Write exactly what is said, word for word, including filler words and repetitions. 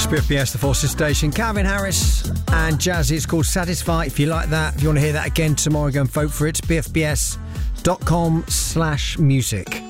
B F B S, the Forces Station. Calvin Harris and Jazzy. It's called Satisfy. If you like that, if you want to hear that again tomorrow, go and vote for it. B F B S dot com slash music.